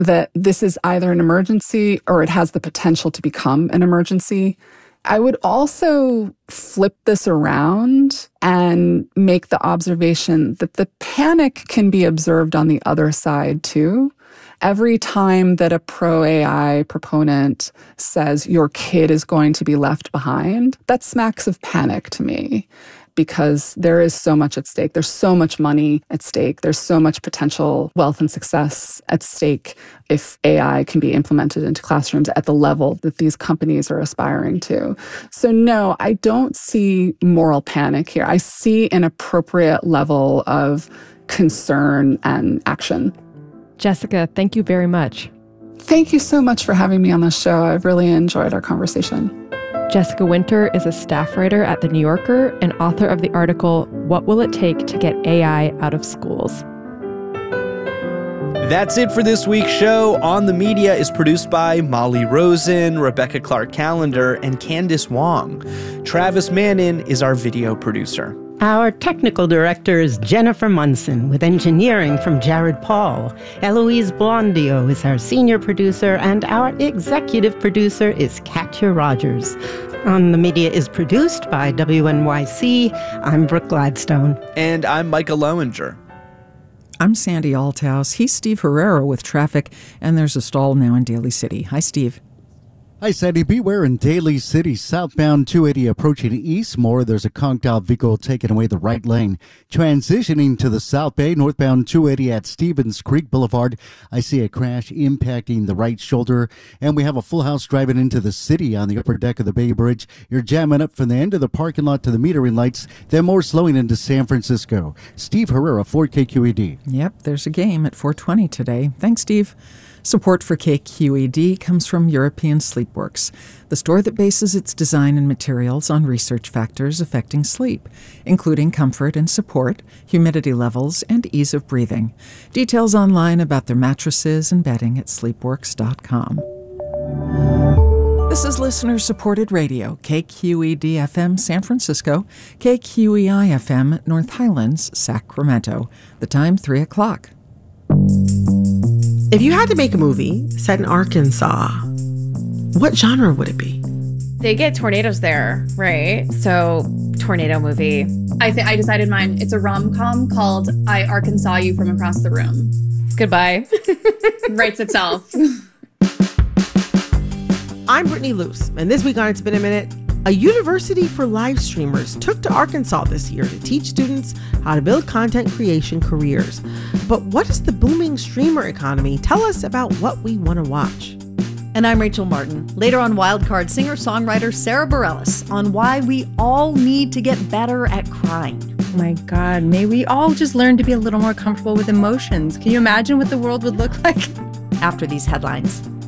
that this is either an emergency or it has the potential to become an emergency. I would also flip this around and make the observation that the panic can be observed on the other side too. Every time that a pro-AI proponent says your kid is going to be left behind, that smacks of panic to me, because there is so much at stake. There's so much money at stake. There's so much potential wealth and success at stake if AI can be implemented into classrooms at the level that these companies are aspiring to. So no, I don't see moral panic here. I see an appropriate level of concern and action. Jessica, thank you very much. Thank you so much for having me on this show. I've really enjoyed our conversation. Jessica Winter is a staff writer at The New Yorker and author of the article, What Will It Take to Get AI Out of Schools? That's it for this week's show. On the Media is produced by Molly Rosen, Rebecca Clark-Callender, and Candace Wong. Travis Mannin is our video producer. Our technical director is Jennifer Munson, with engineering from Jared Paul. Eloise Blondio is our senior producer, and our executive producer is Katya Rogers. On the Media is produced by WNYC. I'm Brooke Gladstone. And I'm Micah Lowinger. I'm Sandy Althouse. He's Steve Herrera with traffic, and there's a stall now in Daly City. Hi, Steve. Hi, Sandy. Beware in Daly City, southbound 280 approaching Eastmore. There's a conked-out vehicle taking away the right lane. Transitioning to the South Bay, northbound 280 at Stevens Creek Boulevard. I see a crash impacting the right shoulder. And we have a full house driving into the city on the upper deck of the Bay Bridge. You're jamming up from the end of the parking lot to the metering lights. Then more slowing into San Francisco. Steve Herrera, 4KQED. Yep, there's a game at 4:20 today. Thanks, Steve. Support for KQED comes from European Sleepworks, the store that bases its design and materials on research factors affecting sleep, including comfort and support, humidity levels, and ease of breathing. Details online about their mattresses and bedding at sleepworks.com. This is listener-supported radio, KQED-FM San Francisco, KQEI-FM North Highlands, Sacramento. The time, 3 o'clock. If you had to make a movie set in Arkansas, what genre would it be? They get tornadoes there, right? So, tornado movie. I decided mine. It's a rom-com called I Arkansas You From Across the Room. Goodbye. Writes itself. I'm Brittany Luce, and this week on It's Been a Minute, a university for live streamers took to Arkansas this year to teach students how to build content creation careers. But what does the booming streamer economy tell us about what we want to watch? And I'm Rachel Martin. Later on Wildcard, singer-songwriter Sarah Bareilles on why we all need to get better at crying. Oh my God, may we all just learn to be a little more comfortable with emotions. Can you imagine what the world would look like? After these headlines.